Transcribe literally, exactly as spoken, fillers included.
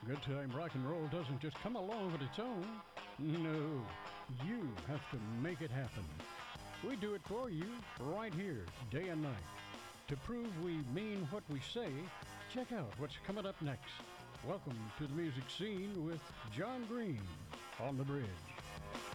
Good time rock and roll doesn't just come along on its own. No, you have to make it happen. We do it for you right here, day and night. To prove we mean what we say, check out what's coming up next. Welcome to the music scene with John Green on the Bridge.